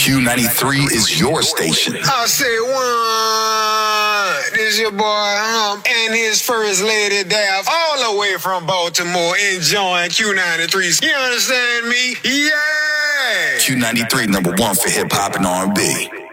Q93 is your station. I say one. This your boy Hump and his first lady Dav, all the way from Baltimore, enjoying Q93. You understand me? Yeah. Q93, number one for hip hop and R&B.